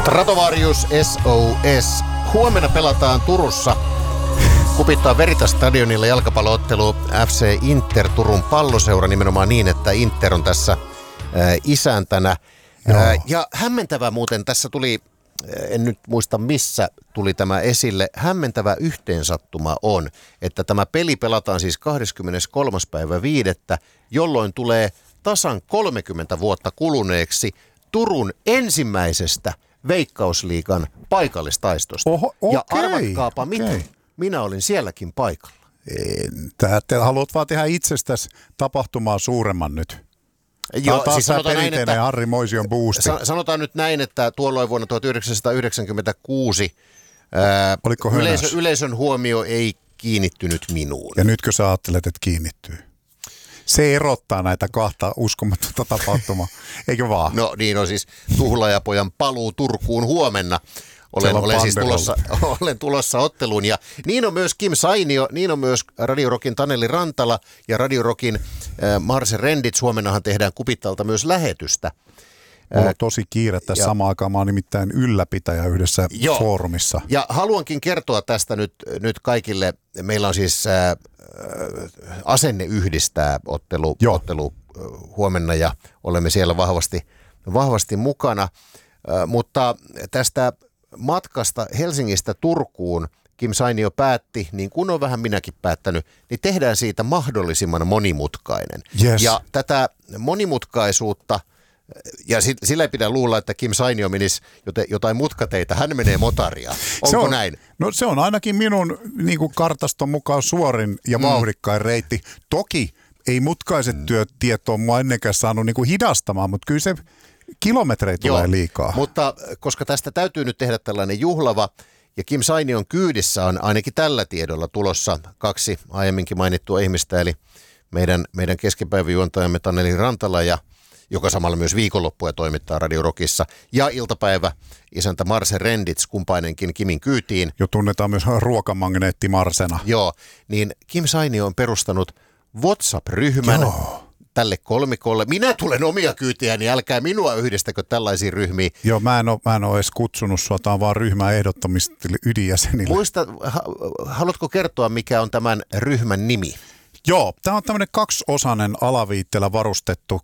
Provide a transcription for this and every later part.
Stratovarius SOS. Huomenna pelataan Turussa Kupittaa Veritas-stadionilla jalkapalloottelu FC Inter Turun Palloseura, nimenomaan niin, että Inter on tässä isäntänä. Ja hämmentävä muuten tässä tuli, en nyt muista missä tuli tämä esille, hämmentävä yhteensattuma on, että tämä peli pelataan siis 23.5., jolloin tulee tasan 30 vuotta kuluneeksi Turun ensimmäisestä Veikkausliigan paikallistaistosta. Ja arvatkaapa miten, minä olin sielläkin paikalla. Te haluat vaan tehdä itsestäsi tapahtumaa suuremman nyt. Joo, siis sanotaan näin, että Harri Moision boosti. Sanotaan nyt näin, että tuolloin vuonna 1996 yleisön huomio ei kiinnittynyt minuun. Ja nytkö sä ajattelet, että kiinnittyy? Se erottaa näitä kahta uskomatonta tapahtumaa, eikö vaan? No niin on siis Tuhlaajapojan paluu Turkuun huomenna. Olen tulossa otteluun ja niin on myös Kim Sainio, niin on myös Radio Rockin Taneli Rantala ja Radio Rockin Marse Rendits. Huomennahan tehdään Kupittalta myös lähetystä. Mulla on tosi kiire tässä samaan aikaan. Mä oon nimittäin ylläpitäjä yhdessä foorumissa. Ja haluankin kertoa tästä nyt kaikille. Meillä on siis asenne yhdistää ottelu huomenna ja olemme siellä vahvasti mukana. Mutta tästä matkasta Helsingistä Turkuun Kim Sainio päätti, niin kuin on vähän minäkin päättänyt, niin tehdään siitä mahdollisimman monimutkainen. Yes. Ja tätä monimutkaisuutta, ja sillä ei pidä luulla, että Kim Sainio menisi jotain mutkateitä, hän menee motaria. Onko näin? No se on ainakin minun niin kuin kartaston mukaan suorin ja vauhdikkain reitti. Toki ei mutkaiset tiet ole mua ennenkään saanut niin kuin hidastamaan, mutta kyllä se kilometreitä tulee liikaa. Mutta koska tästä täytyy nyt tehdä tällainen juhlava, ja Kim Sainion kyydissä on ainakin tällä tiedolla tulossa 2 aiemminkin mainittua ihmistä, eli meidän keskipäiväjuontajamme Taneli Rantala, joka samalla myös viikonloppuja toimittaa Radio Rockissa, ja iltapäivä isäntä Marse Rendits, kumpainenkin Kimin kyytiin. Jo tunnetaan myös ruokamagneetti Marsena. Joo, niin Kim Sainio on perustanut WhatsApp-ryhmän tälle kolmikolle. Minä tulen omia kyytiä, niin älkää minua yhdistäkö tällaisiin ryhmiin. Joo, mä en ole edes kutsunut sua, tämä on vaan ryhmän ehdottomista ydinjäsenille. Haluatko kertoa, mikä on tämän ryhmän nimi? Joo, tämä on tämmöinen 2-osainen alaviitteellä varustettu,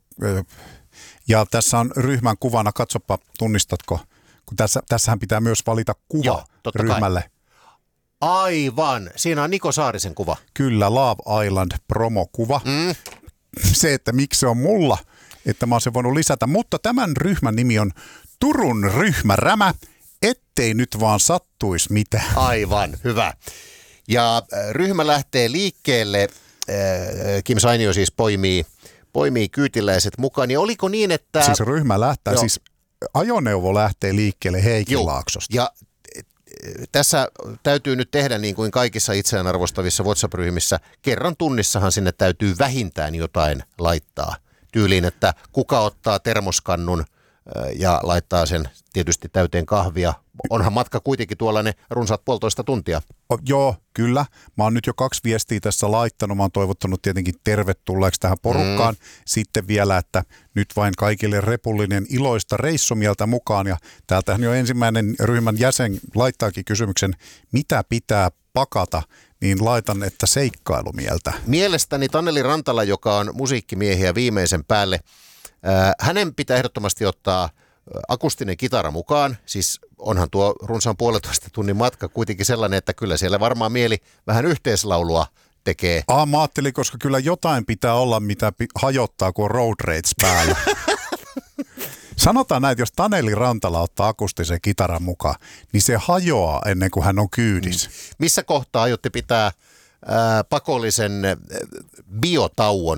ja tässä on ryhmän kuvana, katsopa, tunnistatko, kun tässähän pitää myös valita kuva ryhmälle. Kai. Aivan, siinä on Niko Saarisen kuva. Kyllä, Love Island promokuva. Se, että miksi se on mulla, että mä oon sen voinut lisätä, mutta tämän ryhmän nimi on Turun ryhmärämä, ettei nyt vaan sattuisi mitään. Aivan, hyvä. Ja ryhmä lähtee liikkeelle, Kim Sainio siis poimii kyytiläiset mukaan, ja oliko niin, että siis ryhmä lähtee, siis ajoneuvo lähtee liikkeelle Heikinlaaksosta. Ja tässä täytyy nyt tehdä niin kuin kaikissa itseään arvostavissa WhatsApp-ryhmissä. Kerran tunnissahan sinne täytyy vähintään jotain laittaa. Tyyliin, että kuka ottaa termoskannun ja laittaa sen tietysti täyteen kahvia. Onhan matka kuitenkin tuollainen runsaat 1,5 tuntia. Joo, kyllä. Mä oon nyt jo 2 viestiä tässä laittanut. Mä oon toivottanut tietenkin tervetulleeksi tähän porukkaan. Sitten vielä, että nyt vain kaikille repullinen iloista reissumieltä mukaan. Ja täältähän jo ensimmäinen ryhmän jäsen laittaakin kysymyksen, mitä pitää pakata, niin laitan, että seikkailumieltä. Mielestäni Taneli Rantala, joka on musiikkimiehiä viimeisen päälle, hänen pitää ehdottomasti ottaa akustinen kitara mukaan, siis onhan tuo runsaan 1,5 tunnin matka kuitenkin sellainen, että kyllä siellä varmaan mieli vähän yhteislaulua tekee. Mä ajattelin, koska kyllä jotain pitää olla, mitä hajottaa, kun on road rage päällä. Sanotaan näin, että jos Taneli Rantala ottaa akustisen kitaran mukaan, niin se hajoaa ennen kuin hän on kyydissä. Missä kohtaa aiotte pitää pakollisen biotauon